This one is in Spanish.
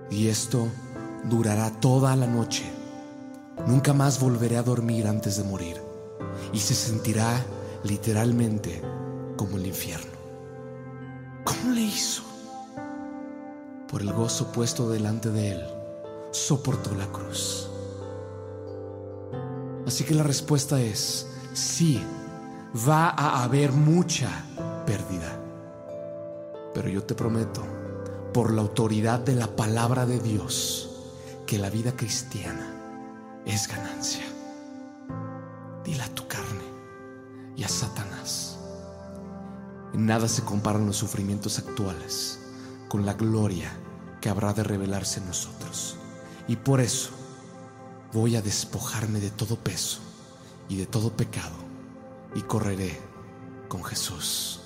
y esto durará toda la noche. Nunca más volveré a dormir antes de morir, y se sentirá literalmente como el infierno. ¿Cómo le hizo? Por el gozo puesto delante de él, soportó la cruz. Así que la respuesta es sí, va a haber mucha pérdida. Pero yo te prometo, por la autoridad de la palabra de Dios, que la vida cristiana es ganancia. Dile a tu carne y a Satanás: en nada se comparan los sufrimientos actuales con la gloria que habrá de revelarse en nosotros. Y por eso voy a despojarme de todo peso y de todo pecado, y correré con Jesús.